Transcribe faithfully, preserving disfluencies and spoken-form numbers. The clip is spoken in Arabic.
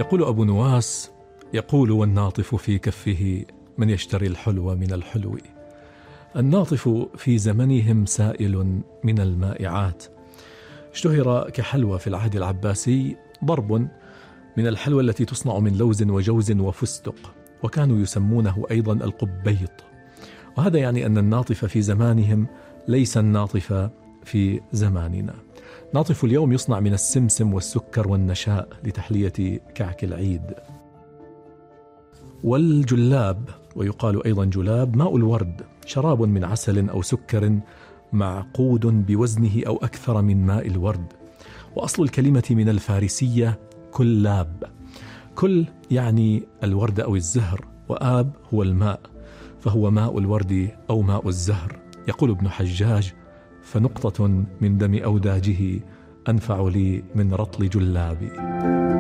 يقول أبو نواس: يقول والناطف في كفه من يشتري الحلو من الحلو. الناطف في زمنهم سائل من المائعات، اشتهر كحلوى في العهد العباسي، ضرب من الحلوى التي تصنع من لوز وجوز وفستق، وكانوا يسمونه أيضا القبيط. وهذا يعني أن الناطف في زمانهم ليس الناطف في زماننا. ناطف اليوم يصنع من السمسم والسكر والنشاء لتحلية كعك العيد. والجلاب، ويقال أيضا جلاب، ماء الورد، شراب من عسل أو سكر معقود بوزنه أو أكثر من ماء الورد. وأصل الكلمة من الفارسية كلاب، كل يعني الورد أو الزهر، وآب هو الماء، فهو ماء الورد أو ماء الزهر. يقول ابن حجاج: فنقطة من دم أوداجه أنفع لي من رطل جلابي.